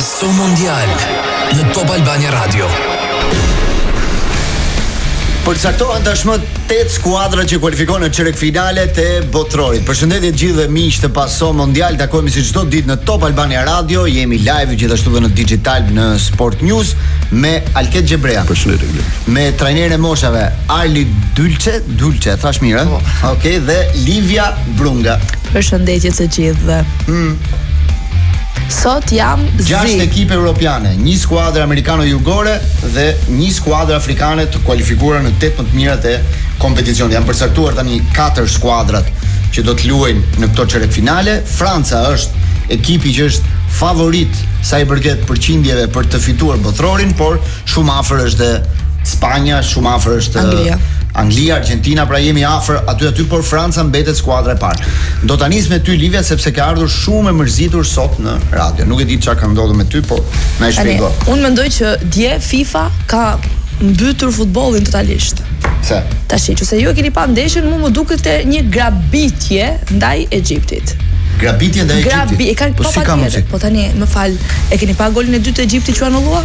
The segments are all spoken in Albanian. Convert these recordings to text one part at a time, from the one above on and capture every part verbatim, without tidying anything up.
Passo Mondial në Top Albania Radio. Përcaktohen tashmë tetë skuadra që kualifikohen në çerek finalet e botrorit. Përshëndetje të gjithëve miq të Passo Mondial, takohemi si çdo ditë në Top Albania Radio, jemi live gjithashtu edhe në digital në Sport News me Alket Xhebrea. Përshëndetje. Me trajnerin e moshave Arli Dulce, Dulce, thash mirë, ëh? Oh. Okej, dhe Livia Brunga. Përshëndetje të gjithëve. Mm. Sot jam zi. Gjashtë ekipe europiane, një skuadër amerikano-jugore dhe një skuadër afrikane të kualifikuara në tetë më të mirat e kompeticionit. Janë përcaktuar tani katër skuadrat që do të luajnë në këto çerek finale. Franca është ekipi që është favorit sa i përket përqindjeve për të fituar botrorin, por shumë afër është dhe Spanja, shumë afër është Anglia. Anglia, Argentina, pra jemi afër aty aty, por Franca mbetet skuadra e parë. Do ta nis me ty Livia sepse ka ardhur shumë e mërzitur sot në radio. Nuk e di çfarë ka ndodhur me ty, por na e shpjego. Unë mendoj që dje FIFA ka mbytur futbollin totalisht. Pse? Tash që se ju e keni pa ndeshjen, mua më duket e një grabitje ndaj Egjiptit. Grabitje ndaj Egjiptit. Grabi, e kanë po pa si ka mundsi? Po tani, më fal, e keni pa golin e dytë të Egjiptit që anullua?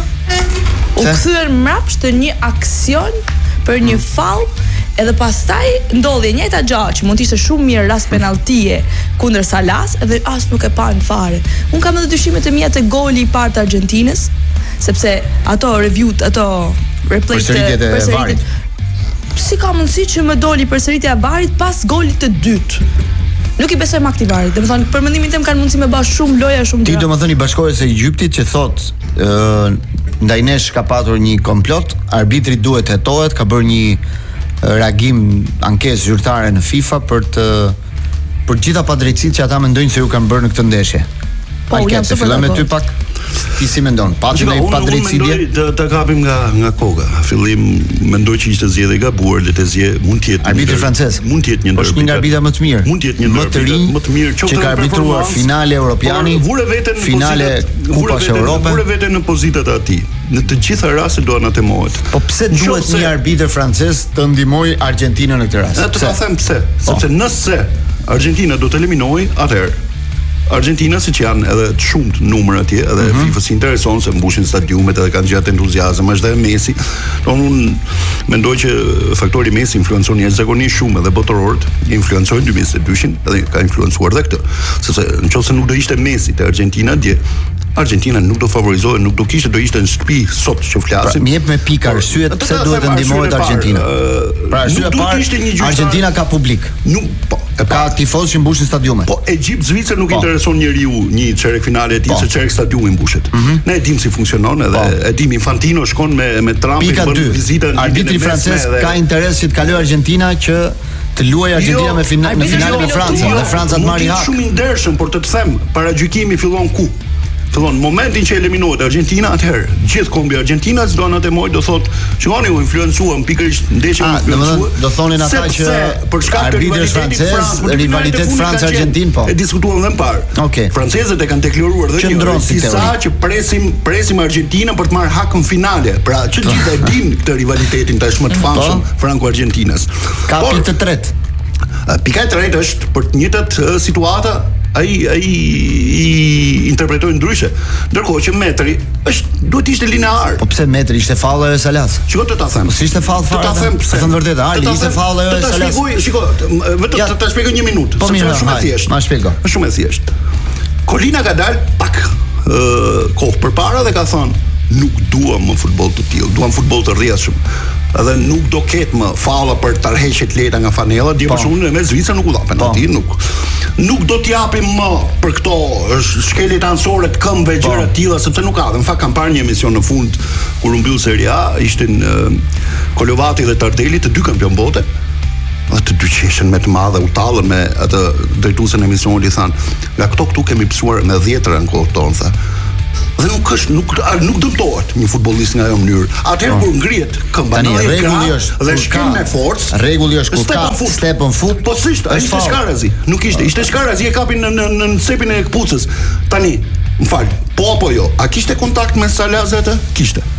U kthyer mbrapsht të një aksion për një fall, edhe pastaj ndodhi e njëjta gjë që mund të ishte shumë mirë rast penalltie kundër Salas, edhe as nuk e pan fare. Un kam edhe dyshimet e mia te goli i parë të Argentinës, sepse ato review, ato replay të varit. Si ka mundësi që më doli përsëritja e varit pas golit të dytë? Nuk i besoj akti varit. Domethënë për mendimin tim kanë mundësi me bash shumë loja, shumë gjëra. Ti domethënë i bashkohesh së Egjiptit që thot ë ndaj nesh ka patur një komplot, arbitri duhet të hetohet, ka bërë një reagim ankesë zyrtare në FIFA për të për gjitha padrejtësitë që ata mendojnë se ju kanë bërë në këtë ndeshje. Po, jam super fillojmë me ty pak. Ti si mendon? Pati në padrejtësi të të kapim nga nga koka. Fillim mendoj që ishte zgjedhje e gabuar, le të zgje mund të jetë arbitri francez. Mund të jetë një ndër. Është një nga arbitra më të mirë. Mund të jetë një ndër më të rinj, më të mirë që ka arbitruar finale europiani, finale Kupash Evrope. Vure veten në pozitat e tij. Në të gjitha rastet do anatemohet. Po pse duhet një arbitër francez të ndihmojë Argentinën në këtë rast? Të ta them pse, sepse nëse Argentina do të eliminojë, atëherë Argentina, si që janë edhe të shumë të numër atje, edhe mm -hmm. FIFA si intereson se mbushin stadiumet edhe kanë gjatë entuziazëm, është edhe Messi. Don unë mendoj që faktori Messi influencon jashtëzakonisht shumë edhe botërorët, influencojnë dy mijë e njëzet e dy-shin edhe ka influencuar edhe këtë. Sepse nëse nuk do ishte Messi te Argentina dje, Argentina nuk do favorizohej, nuk do kishte, do ishte në shtëpi sot që flasim. Pra, më jep me pikë arsyet pse duhet të ndihmohet Argentina. Pra arsye e parë, Argentina ka publik. Nuk po, e ka tifozë që mbushin stadiumet. Po Egjipt, Zvicër nuk intereson njeriu një çerek finale e tij se çerek stadiumi mbushet. Mm -hmm. Ne e dim si funksionon edhe po. E dim Infantino shkon me me Trumpin bën vizitën. Arbitri francez dhe... ka interes që të kalojë Argentina që të luajë Argentina jo, me fina, në finale me Francën dhe Franca të marrë hak. Shumë i ndershëm, por të të them, paragjykimi fillon ku? Fillon momentin që eliminohet Argentina, atëherë gjithë kombi Argentinës do anatemojë, do thotë, shikoni u influencuam pikërisht ndeshjen e influencuar. Do thonin ata që për shkak të rivaliteti francez, rivalitet Francë-Argentinë, po. E diskutuan edhe më parë. Okej. Francezët e kanë deklaruar dhe një disa që presim presim Argentinën për të marrë hakën finale. Pra, që gjithë e dinë këtë rivalitetin tashmë të famshëm franco-argentinës. Ka pikë të tretë. Pika e tretë është për të njëjtat situata ai ai i interpretojnë ndryshe. Ndërkohë që metri është duhet të ishte linear. Po pse metri ishte falli e Salas? Shiko të ta them. Po si ishte fall fare? Të ta them pse. Të them vërtet, Ali, ishte falli e Salas. Të ta shpjegoj, shiko, vetëm të ta shpjegoj një minutë, po sepse është shumë e thjeshtë. Ma shpjego. Është shumë e thjeshtë. Kolina ka dalë pak ë kohë përpara dhe ka thënë nuk duam më futboll të tillë, duam futboll të rrjedhshëm. Edhe nuk do ketë më falla për të tërheqje të lehta nga fanella, dhe për shkakun me Zvicër nuk u dha penalti, nuk. Nuk do t'japim më për këto shkeljet anësore të këmbëve gjëra të tilla, sepse nuk ka. Në fakt kam parë një emision në fund kur u mbyll Serie A, ishin uh, Kolovati dhe Tardelli, të dy kampion bote. Dhe të dy qeshen me të madhe, u tallën me atë drejtuesen e emisionit, i thanë, nga këto këtu kemi psuar me dhjetëra në kohë tonë, tha. Dhe nuk është nuk nuk dëmtohet një futbollist nga ajo mënyrë. Atëherë kur ngrihet këmba në rregull është dhe shkel me forcë, rregulli është kur ka step on foot. Po si ishte, ishte Shkarazi. Nuk ishte, ishte Shkarazi e kapin në në në cepin e kputucës. Tani, më fal, po apo jo? A kishte kontakt me Salas atë? Kishte.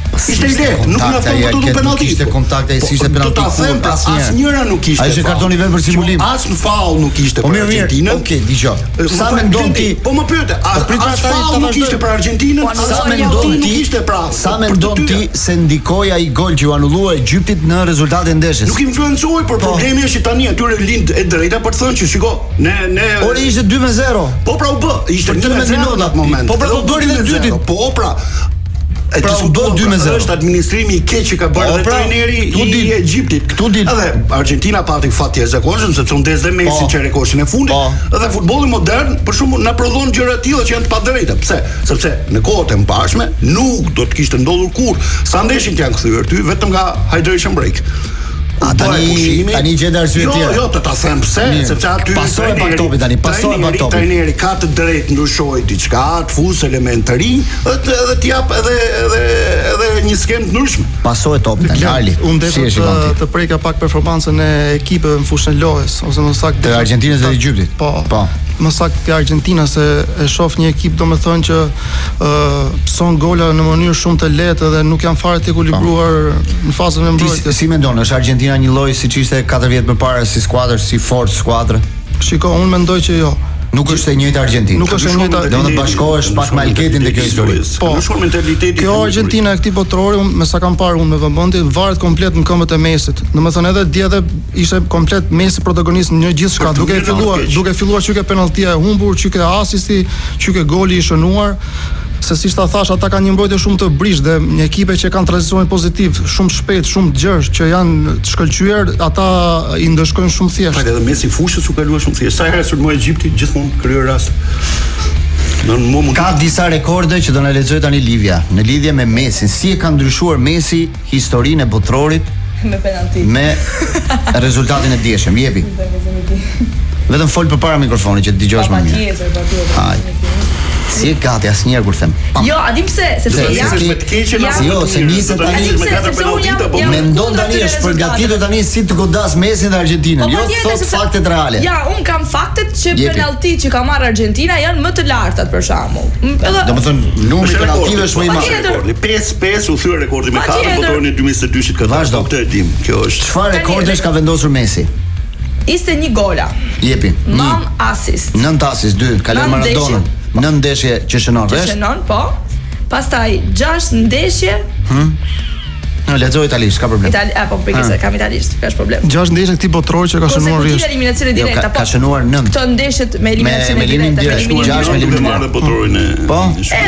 Ishte i lehtë, nuk na thon këtu në penalti. Ishte kontakte, ishte penalti. Asnjëra nuk ishte. Ai ishte kartoni vetëm për simulim. As në faull nuk ishte për Argentinën. Okej, dëgjoj. Sa mendon ti? Po më pyete, as faull nuk ishte për Argentinën, sa mendon ti? Ishte pra. Sa mendon ti se ndikoi ai gol që u anullua Egyptit në rezultatin e ndeshjes? Nuk influencoi, por problemi është që tani atyre lind e drejta për të thënë që shiko, ne ne Ore ishte dy me zero. Po pra u bë, ishte një minutë atë moment. Po pra u bëri në dytin. Po pra. E pra u bë dy me zero. Është administrimi i keq që ka bërë edhe trajneri i Egjiptit. Këtu dil. Edhe Argentina pati fat të jashtëzakonshëm sepse u ndez dhe Messi që rekordin e fundit. Edhe futbolli modern për shkakun na prodhon gjëra të tilla që janë të padrejta. Pse? Sepse në kohët e mbarshme nuk do të kishte ndodhur kurrë. Sa ndeshin janë kthyer ty vetëm nga hydration break. A tani tani gjetë arsye të tjera. Jo, jo, të ta them pse, sepse aty pasoi pak topi tani, pasoi pak topi. Trajneri ka të drejtë ndryshoj diçka, të fusë element të rinj, edhe edhe të jap edhe edhe edhe një skem të ndryshme. Pasoi topi tani, Ali. Unë desha të, të preka pak performancën e ekipeve në fushën e lojës, ose më saktë të Argentinës dhe Egjiptit. Po. Po. Më saktë të Argentinës se e shoh një ekip domethënë që ë pson gola në mënyrë shumë të lehtë dhe nuk janë fare të ekuilibruar në fazën e mbrojtjes. Si mendon, është Argentina një lloj siç ishte katër vjet më parë si skuadër, si forcë skuadrë? Shiko, unë mendoj që jo. Nuk është e njëjta Argentinë. Nuk është e njëjta. Do të bashkohesh pak me Alketin dhe kjo histori. Po, shumë mentaliteti. Kjo Argentina e këtij botrori, me sa kam parë unë me vëmendje, varet komplet në këmbët e Mesit. Domethënë edhe dje edhe ishte komplet Messi protagonist në gjithçka, duke filluar, duke filluar çuke penaltia e humbur, çuke asisti, çuke goli i shënuar. Se si ta thash, ata kanë një mbrojtje shumë të brish dhe një ekipe që kanë tranzicionin pozitiv, shumë shpejt, shumë gjerë, që janë të shkëlqyer, ata i ndëshkojnë shumë thjesht. Po edhe Messi fushës u kalua shumë thjesht. Sa herë sulmoi Egjipti, gjithmonë kryer rast. Ka disa rekorde që do na lexoj tani Livia, në lidhje me Messin, si e ka ndryshuar Messi historinë e botrorit me penalti. Me rezultatin e dieshëm, jepi. Vetëm fol përpara mikrofonit që të dëgjosh më mirë. Haj. Si e gati asnjëherë kur them. Jo, a di pse, sepse ja. Jo, se nisë tani me katër penaltita, po mendon tani është përgatitur tani si të godas Messin dhe Argentinën. Jo thot faktet reale. Ja, un kam faktet që penalti që ka marrë Argentina janë më të lartat për shembull. Edhe domethënë numri penaltive është më i madh. pesë pesë u thyer rekordi me katër botorin e dy mijë e njëzet e dyshit ka vazhdo këtë e dim. Kjo është. Çfarë rekordesh ka vendosur Messi? Ishte një gola. Jepi. Nën asist. Nën asist, dy, kalon Maradona. Nën ndeshje që shënon rresht. Që shënon, po. Pastaj gjashtë ndeshje. Hm. Në lexoj italisht, ka problem. Itali, apo pikëse kam italisht, ka problem. Gjashtë ndeshje këtij botror që ka shënuar rresht. Konsekutive eliminacione direkta, po. Ka shënuar nën. Këto ndeshjet me eliminacione direkta, me eliminacione direkta me botrorin e. Po.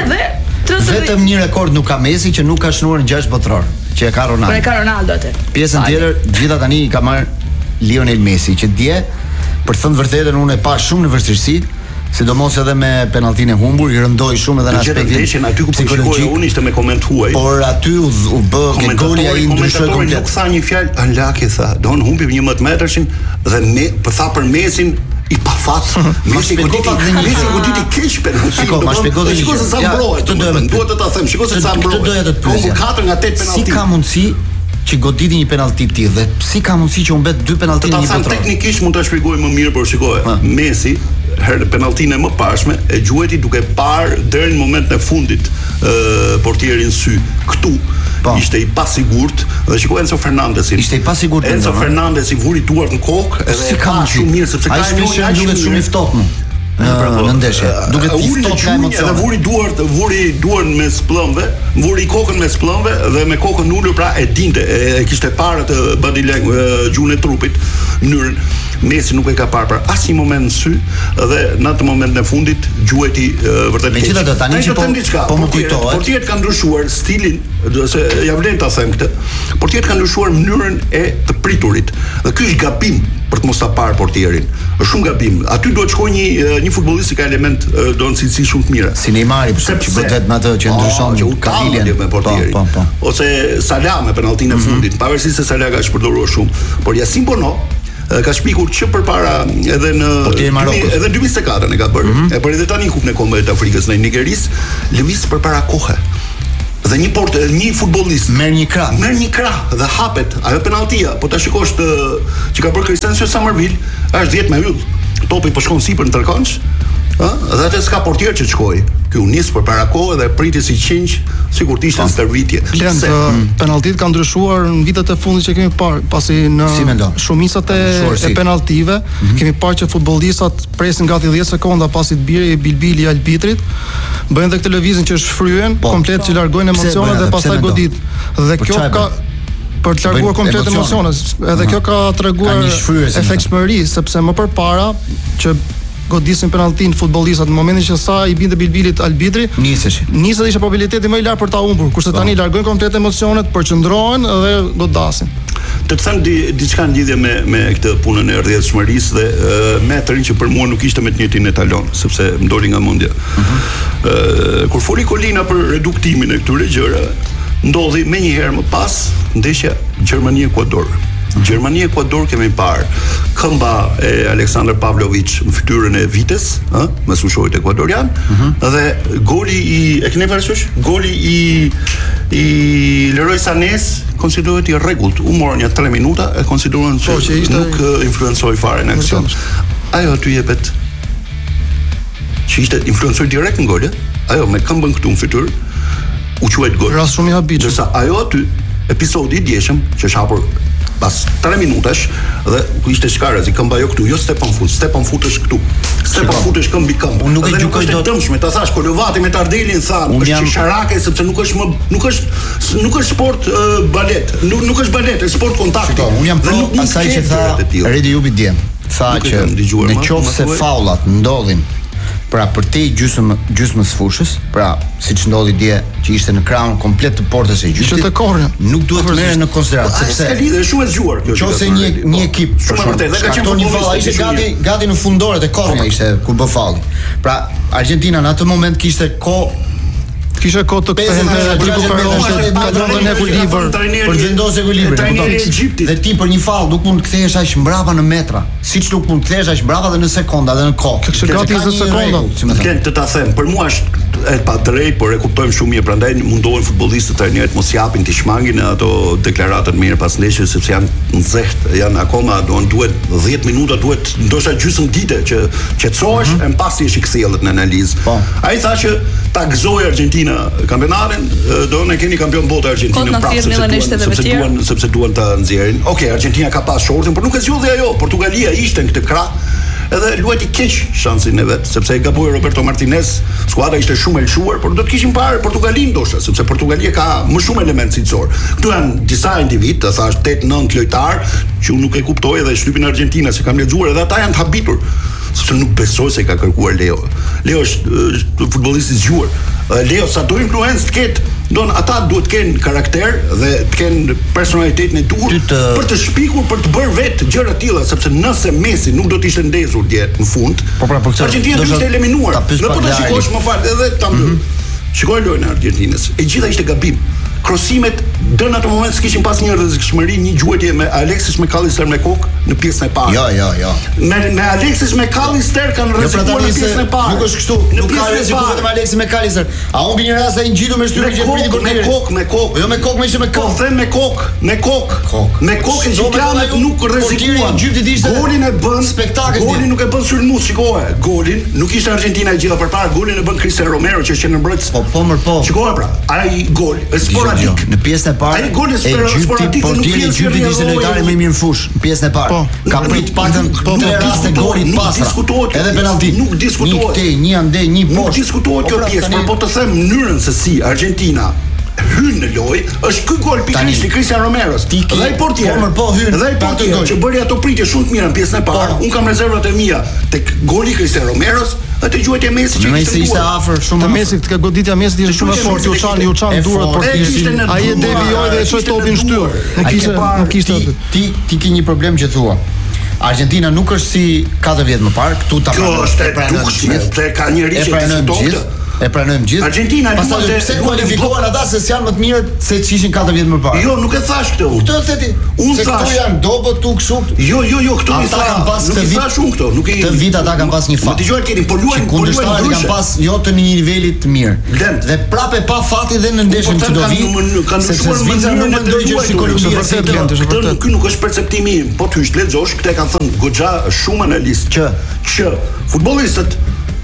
Edhe vetëm një rekord nuk ka Messi që nuk ka shënuar në gjashtë botror, që e ka Ronaldo. Po e ka Ronaldo atë. Pjesën tjetër, gjithë tani i ka marr Lionel Messi, që dje, për të thënë vërtetën, unë e pa shumë në vështirësi, sidomos edhe me penaltinë e humbur, i rëndoi shumë edhe në aspektin aty ku psikologjik. Unë ishte me koment huaj. Por aty u, u bë ke goli ai ndryshoi komplet. Nuk tha një fjalë, Anlaki tha, don humbi një më të metërshin dhe me për tha për Mesin i pafat. Messi goditi dhe një Messi goditi keq penalti. Shiko, ma shpjegoj dhe një. Shiko se sa mbrohet. Këtë doja duhet të ta them. Shiko se sa mbrohet. Këtë doja të të pyesja. katër nga tetë penalti. Si ka mundësi që goditi një penalti ti dhe si ka mundësi që u mbet dy penalti në një botror? Teknikisht mund ta shpjegoj më mirë, por shikoj. Messi herë penaltinë më pashme e gjueti duke parë deri në momentin e fundit ë portierin sy. Ktu pa. Ishte i pasigurt dhe shikoj Enzo Fernandesin. Ishte i pasigurt. Enzo Fernandesi vuri duart në kokë edhe si ka shumë mirë sepse ka një gjë duket shumë i ftohtë. Në ndeshje, duket i ftohtë nga emocioni. Edhe vuri duart, vuri duart me spllëmve, vuri kokën me spllëmve dhe me kokën ulur, pra e dinte, e kishte parë të body language, gjuhën e trupit, mënyrën. Messi nuk e ka parë për asnjë moment në sy dhe në atë moment në fundit gjuheti vërtet keq. Megjithatë tani që po po më kujtohet, portierët kanë ndryshuar stilin, se ja vlen ta them këtë. Portierët kanë ndryshuar mënyrën e të priturit. Dhe ky është gabim për të mos ta parë portierin. Është shumë gabim. Aty duhet shkojë një një futbollist që ka element don cilësi shumë të mira. Si Neymar, për shembull, që vetë me atë që ndryshon që Kavilian me portierin. Po, po, po. Ose Salah me penaltinë e fundit, pavarësisht se Salah ka shpërdoruar shumë, por Yasin Bono ka shpikur që përpara edhe në edhe dy mijë e njëzet e katër e ka bërë. Mm -hmm. E bëri edhe tani Kupën e Kombeve të Afrikës në Nigeris, lëviz përpara kohë. Dhe një port një futbollist merr një krah, merr një krah dhe hapet ajo penaltia, po ta shikosh të që ka bërë Christian Somerville, është dhjetë me yll. Topi po shkon sipër në tërkonç. Ë, dhe atë s'ka portier që të shkojë. Ky u nis përpara kohë dhe priti si qinj, sikur të ishte në stërvitje. Lent, penalltit kanë ndryshuar në vitet e fundit që kemi parë, pasi në si shumicat e, si. e penaltive, mm-hmm. kemi parë që futbollistat presin gati dhjetë sekonda pasi të biri i Bilbili i Albitrit, bëjnë dhe këtë lëvizjen që shfryen po, komplet po. që largojnë emocionet dhe pastaj godit. Dhe po, kjo ka për të larguar komplet emocionet, edhe kjo ka treguar efektshmëri, sepse më përpara që godisin penalltin futbollistat në momentin që sa i binte Bilbilit Albitri, niseshin. Nisë ishte probabiliteti më i lartë për ta humbur, kurse tani largojnë komplet emocionet, përqendrohen dhe godasin. Të të them di, diçka në lidhje me me këtë punën e rrjedhshmërisë dhe uh, metrin që për mua nuk ishte me të njëjtin etalon, sepse më doli nga mendja. Uh-huh. Uh, kur foli Kolina për reduktimin e këtyre gjërave, ndodhi më një herë më pas ndeshja Gjermani-Ekuador. Gjermani-Ekuador kemi parë këmba e Aleksandar Pavlović në fytyrën e Vites, ë, me sushojt ekuadorian, uh-huh. dhe goli i e keni parasysh? Goli i i Leroy Sanes konsiderohet i rregullt. U morën ja tre minuta e konsideruan që, po, që ishte... nuk uh, influencoi fare në aksion. Ajo aty jepet që ishte influencoi direkt në gol, ajo me këmbën këtu në fytyrë u quhet gol. Rast shumë i habitshëm. Ndërsa ajo aty episodi i djeshëm që është hapur pas tre minutash dhe ku ishte shkara si këmba jo këtu, jo Stepan Fut, Stepan futesh këtu. Stepan futesh këmb i këmb. Unë nuk e gjykoj dot. Dëmshme, ta thash Kolovati me Tardelin thanë, është jam... sharake sepse nuk është më nuk është nuk është sport uh, balet, nuk nuk është balet, është sport kontakti. Unë jam pro asaj që tha Redi Jubi djem. Tha që në qoftë se faullat ndodhin pra për te gjysmë gjysmës fushës, pra siç ndodhi dje që ishte në krahun komplet të portës së gjysmës. Ishte korrë. Nuk duhet të merren në konsiderat sepse ka lidhje shumë e zgjuar kjo. Nëse një një ekip shumë vërtet, dhe ka qenë një fall, ishte gati gati në fundoret e korrja ishte kur bë falli. Pra Argentina në atë moment kishte kohë Kisha kohë të kthehente të rikuperonte, kalonte në ekuilibër për të vendosur ekuilibrin. Dhe ti për një fall nuk mund të kthehesh aq mbrapa në metra, siç nuk mund të kthehesh aq mbrapa dhe në sekonda dhe në kohë. Kështë gati njëzet sekonda. Ken të ta them, për mua është e pa drejt, por e kuptojmë shumë mirë, prandaj mundohen futbollistët trajnerët mos japin të shmangin në ato deklaratat mirë pas ndeshjes sepse janë nxehtë, janë akoma doan duhet dhjetë minuta, duhet ndoshta gjysmë dite që qetësohesh e mbasi ish i kthjellët në analizë. Ai tha që ta gëzoi Argentina kampionatin, do ne keni kampion botë Argentinën prapë sepse duan sepse duan ta nxjerrin. Okej, Argentina ka pas shortin, por nuk e zgjodhi ajo. Portugalia ishte në këtë krah. Edhe luajti keq shansin e vet, sepse e gaboi Roberto Martinez, skuadra ishte shumë e lëshuar, por do të kishim parë Portugalin ndoshta, sepse Portugalia ka më shumë element cilësor. Këtu janë disa individ, të thash tetë nëntë lojtar, që unë nuk e kuptoj edhe shtypin Argentina se kam lexuar edhe ata janë të habitur, sepse nuk besoj se ka kërkuar Leo. Leo është, është futbollist i zgjuar. Leo sa do influencë të ketë, don ata duhet të kenë karakter dhe të kenë personalitetin e duhur të... për të shpikur, për të bërë vetë gjëra të tilla, sepse nëse Messi nuk do të ishte ndezur dje në fund, po pra për këtë Argentina do të ishte eliminuar. Në po ta shikosh më fal edhe ta mbyll. Shikoj lojën e Argentinës. E gjitha ishte gabim. Krosimet dën ato moment s'kishin pas një rrezikshmëri, një gjuajtje me Alexis McAllister me kokë në pjesën e parë. Jo, jo, jo. Me me Alexis McAllister kanë rrezikuar në pjesën e parë. Nuk është kështu. Nuk ka rreziku vetëm Alexis McAllister. A humbi një rast ai ngjitur me shtyrën që priti portierin. Me kokë, me kokë. Jo me kokë, më ishte me kokë. Po them me kokë, me kokë. Me kokë që kanë nuk rrezikuan. Golin e bën spektakël. Golin nuk e bën sulmues, shikoje. Golin nuk ishte Argentina e gjitha përpara, golin e bën Cristiano Romero që është në mbrojtës. Po, po, më po. Shikoje pra, ai gol është sporadik. Në pjesën e parë. Ai gol është sporadik, nuk vjen Egypti ishte lojtari më i mirë në fushë në pjesën e parë. Ka prit paktën tre raste golin pasra. Edhe penalti. Nuk diskutohet. Një këtej, një ande, një poshtë. Nuk diskutohet kjo pjesë, por po të them mënyrën se si Argentina hyn në lojë, është ky gol pikërisht i Cristiano Romeros. Dhe ai portier. Po, po hyn. Dhe ai portier që bëri ato pritje shumë të mira në pjesën e parë. Un kam rezervat e mia tek goli i Cristiano Romeros. Atë gjuajtja e Messi që ishte ishte afër shumë. Te Messi ka goditja Messi ishte shumë e fortë, ju çan, ju çan durat portierit. Ai e devijoi dhe e çoi topin në shtyrë. Nuk kishte, nuk kishte atë. Ti ti ke një problem që thua. Argentina nuk është si katër vjet më parë, këtu ta pranoj. Kjo është e dukshme, se ka njerëz që diskutojnë. E pranojmë gjithë. Argentina pastaj pse kualifikohen ata se janë më të mirë se ç'ishin katër vjet më parë. Jo, nuk e thash këtë. Këtë e theti. Unë thash. Këtu janë dobët tu kështu. Jo, jo, jo, këtu i thash. Nuk i thash unë këtu, nuk e. Këtë vit ata kanë pas një fat. Dëgjoj keni, po luajnë, po luajnë ndryshe. Kanë pas jo të një niveli të mirë. Dhe prapë pa fati dhe në ndeshjen që do vi. Kanë ndryshuar mënyrën e ndërgjuar si Kolumbia. Këtë ky nuk është perceptimi im. Po ty lexosh, këtë kanë thënë goxha shumë analistë që që futbollistët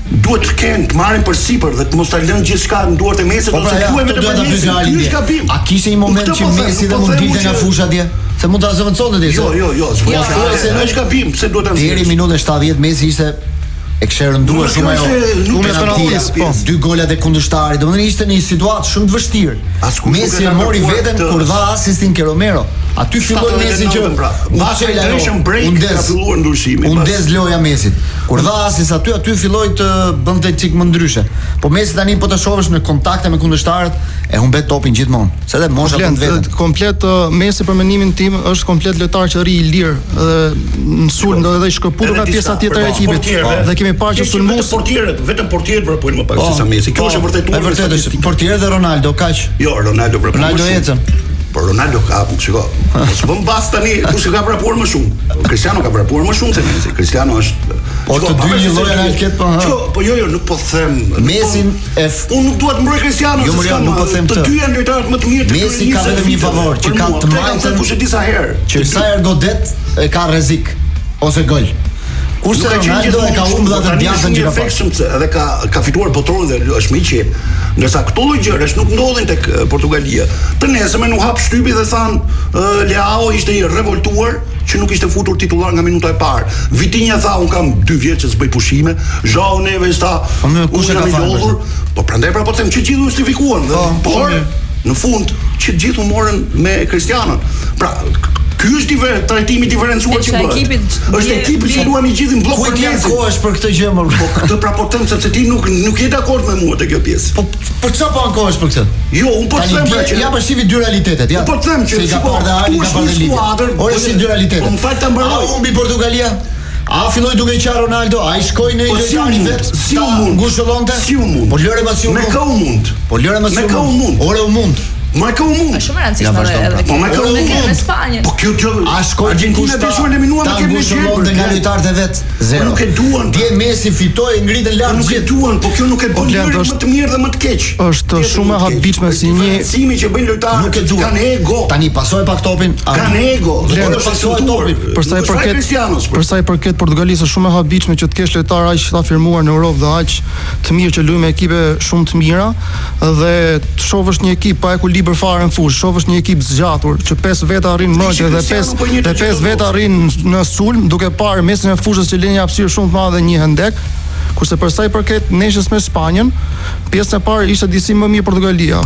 duhet të kenë të marrin përsipër dhe të mos ta lënë gjithçka në duart e Mesit ose të thuajmë vetëm për Mesin. Ky është gabim. A kishte një moment që Messi dhe mund dilte nga fusha atje? Se mund ta zëvendësonte ti. Jo, jo, jo, është gabim, pse duhet ta deri minutën shtatëdhjetë Messi ishte e kishte rënduar shumë ajo. Nuk është penaltis, po. Dy golat e kundërshtarit. Domethënë ishte në një situatë shumë të vështirë. Messi e mori veten kur dha asistin ke Romero. Aty filloi Messi që mbas drejshëm break ka filluar ndryshimi. U ndes loja Messit. Kur dha asis aty aty filloi të bënte çik më ndryshe. Po Messi tani po të shohësh në kontakte me kundërshtarët e humbet topin gjithmonë. Se dhe mosha të vetë. Komplet Messi për mendimin tim është komplet lojtar që rri i lirë dhe në sulm do edhe i shkëputur nga pjesa tjetër e ekipit. Dhe kemi parë që sulmues portierët, vetëm portierët vrapojnë më pak se sa Messi. Kjo është vërtetuar. Është vërtetë. Portierët dhe Ronaldo kaq. Jo, Ronaldo vrapon. Ronaldo ecën. Por Ronaldo ka, shiko, mos bëm bas tani, kush ka vrapuar më shumë? Cristiano ka vrapuar më shumë se Messi. Cristiano është po të dy një lloj analitet po. Po jo, jo, nuk po them. Messin e unë nuk dua të mbroj Cristiano, jo, se nuk po them të dy janë lojtarët më të mirë të Messi ka vetëm një favor, që ka të majtën kush e di sa herë. Që sa herë godet e ka rrezik ose gol. Kurse Ronaldo e ka humbur atë djatën që ka pasur. Edhe ka ka fituar botrorin dhe është më i qep. Ndërsa këto lloj gjërash nuk ndodhin tek Portugalia. Të nesërmen u hap shtypi dhe than Leao ishte i revoltuar që nuk ishte futur titullar nga minuta e parë. Vitinha tha un kam dy vjet që s'bëj pushime. Joao Neves tha kush e ka falur. Po prandaj pra po them që gjithë justifikuan. Por në fund që gjithë u morën me Cristianon. Pra ky është diver, trajtimi diferencuar që bëhet. Është ekipi që luani gjithë në blok për Messi. Ku është për këtë gjë më? Po këtë pra po them sepse ti nuk nuk je dakord me mua te kjo pjesë. Po për çfarë po ankohesh për këtë? Jo, un po them pra që ja po shivi dy realitetet, ja. Po them që ka parë Reali, ka parë Liga. Ora si dy realitetet. Po më fal ta mbaroj. A humbi Portugalia? A filloi duke i qarë Ronaldo, a i shkoi në lojtari vet, si u mund, ngushëllonte? Si u mund. Po lëre më si u mund. Me ka u mund. Po lëre më si u mund. Ore u mund. Ma ka u mund. Është shumë e rëndësishme edhe. Po ma ka u mund me Spanjën. Po kjo gjë. A shkoi Argentina dëshuar në minuta me kemi gjetur nga lojtarët e vet. Zero. Nuk e duan. Dje Messi fitoi, ngritën lart gjithë. Nuk e duan, po kjo nuk e bën më të mirë dhe më të keq. Është shumë e habitshme si një simi që bëjnë lojtarët që kanë ego. Tani pasoi pak topin. Kanë ego. Dhe pasoi topin. Për sa i përket për sa i përket Portugalisë është shumë e habitshme që të kesh lojtar aq të afirmuar në Europë dhe aq të mirë që luajnë me ekipe shumë të mira dhe të shohësh një ekip pa ekuilibër fare në fushë. Shohësh një ekip zgjatur që pesë veta arrin mbrojtje dhe pesë dhe pesë veta arrin në sulm duke parë mesin e fushës që lënë një hapësirë shumë të madhe një hendek. Kurse për sa i përket neshës me Spanjën, pjesën e parë ishte disi më mirë Portugalia.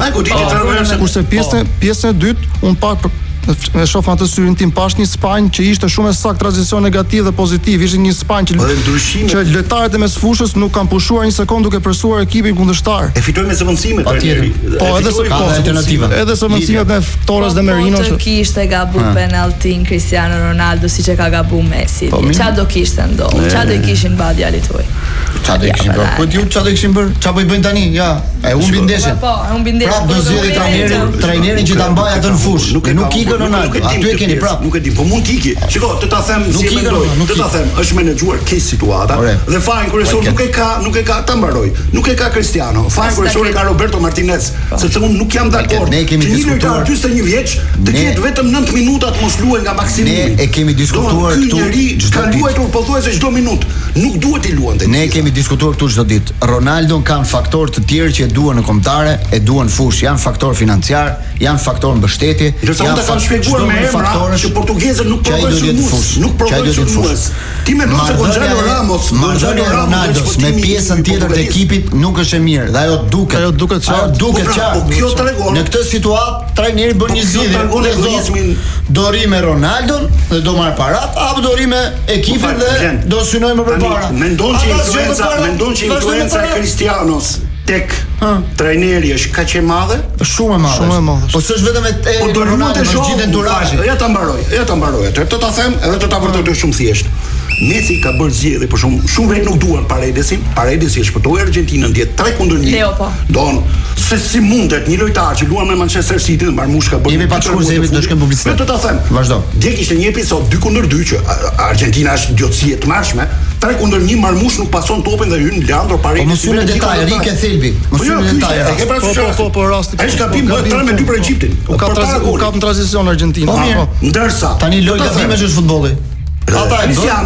Kurse pjesën pjesën e dytë un pak e shoh atë syrin tim pash një Spanjë që ishte shumë e saktë tranzicion negativ dhe pozitiv. Ishte një Spanjë që që lojtarët e mesfushës nuk kanë pushuar një sekond duke presuar ekipin kundërshtar. E fitoi me zëvendësime patjetër. Po edhe se ka alternativa. Edhe zëvendësimet me Torres dhe Merino që kishte gabu penaltin Cristiano Ronaldo siç e ka gabu Messi. Çfarë do kishte ndodhur? Çfarë do kishin bërë djalit tuaj? Çfarë do kishin bërë? Po ti çfarë do kishin bërë? Çfarë po i bëjnë tani? Ja, e humbi ndeshjen. Po, e humbi ndeshjen. Prap do zgjidhë trajnerin, trajnerin që ta mbajë atë në fushë. Nuk i Ronaldo, aty e keni prap. Nuk e di, po mund tiki. Shiko, të ta them si e mendoj. Të ta them, është menaxhuar keq situata dhe fajin kryesor nuk e ka, nuk e ka ta mbaroj. Nuk e ka Cristiano. Fajin kryesor e ka Roberto Martinez, sepse unë nuk jam dakord. Ne kemi diskutuar gjysmë një vjeç, të ketë vetëm nëntë minuta të mos luajë nga maksimumi. Ne e kemi diskutuar këtu çdo ditë. Ka luajtur pothuajse çdo minutë. Nuk duhet i luante. Ne kemi diskutuar këtu çdo ditë. Ronaldo kanë faktorë të tjerë që e duan në kombëtare, e duan fushë, janë faktor financiar, janë faktor mbështetje, janë faktor me faktorë që portugezët nuk provojnë sulmues, nuk provojnë sulmues. Ti mendon se Gonzalo Ramos, Gonzalo Ronaldo me pjesën tjetër të ekipit nuk është e mirë, dhe ajo duket. Ajo duket qartë, duket qartë. Po kjo tregon. Në këtë situatë trajneri bën një zgjidhje. Do rri me Ronaldon dhe do marr parat, apo do rri me ekipin dhe do synoj më përpara. Mendon që influenca, mendon që influenca e Cristianos tek trajneri është kaq e madhe? Shumë e madhe. Shumë e madhe. Po s'është vetëm e po do Ronaldo në gjithë turazhin. Ja ta mbaroj, ja ta mbaroj atë. Të ta them edhe të ta vërtetoj shumë thjesht. Messi ka bërë zgjedhje për shumë shumë vetë nuk duan Paredesin. Paredesi e shpëtoi Argentinën dje tre kundër një. Don se si mundet një lojtar që luan me Manchester City dhe Marmush ka bërë. Jemi pa shkuar se jemi do shkem publicitet. Vetë ta them. Vazhdo. Dje kishte një episod dy kundër dy që Argentina është idiotësi e tmerrshme. tre kundër një Marmush nuk pason topin dhe hyn Leandro Paredes. Po mos unë detaj, Rike Thelbi. Mos unë detaj. E ke parasysh po po rasti. Ai ka bim bëhet tre me dy për Egjiptin. U ka u ka në tranzicion Argentina. Ndërsa tani lojë gatimesh është futbolli. Ata